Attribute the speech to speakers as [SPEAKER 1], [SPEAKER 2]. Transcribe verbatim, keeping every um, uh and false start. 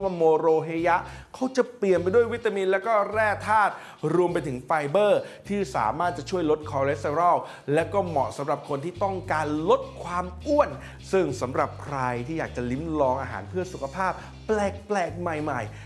[SPEAKER 1] ว่าโมโรเฮยะเขาจะเปลี่ยนไปด้วยวิตามินและก็แร่ธาตุรวมไปถึงไฟเบอร์ที่สามารถจะช่วยลดคอเลสเตอรอลและก็เหมาะสำหรับคนที่ต้องการลดความอ้วนซึ่งสำหรับใครที่อยากจะลิ้มลองอาหารเพื่อสุขภาพแปลกๆใหม่